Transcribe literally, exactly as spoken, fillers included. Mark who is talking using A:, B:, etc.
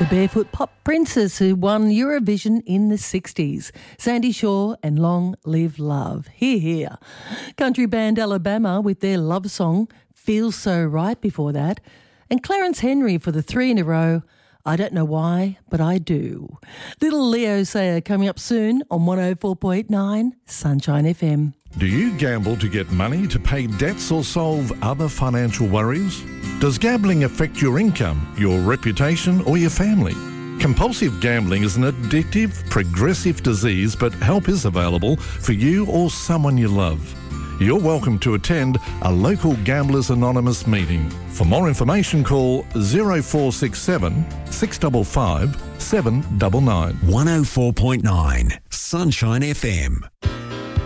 A: The barefoot pop princess who won Eurovision in the sixties. Sandy Shaw and Long Live Love. Hear, hear. Country band Alabama with their love song, Feels So Right before that. And Clarence Henry for the three in a row, I Don't Know Why, But I Do. Little Leo Sayer coming up soon on one oh four point nine Sunshine F M.
B: Do you gamble to get money to pay debts or solve other financial worries? Does gambling affect your income, your reputation or your family? Compulsive gambling is an addictive, progressive disease, but help is available for you or someone you love. You're welcome to attend a local Gamblers Anonymous meeting. For more information, call oh four six seven, six five five, seven nine nine.
C: one oh four point nine Sunshine F M.